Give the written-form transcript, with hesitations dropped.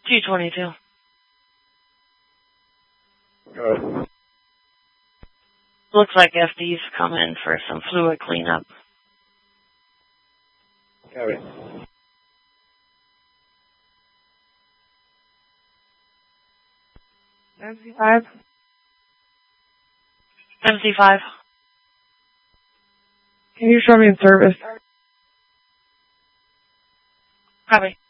222. Looks like FD's come in for some fluid cleanup. Copy. MC5. MC5. Can you show me in service? Copy.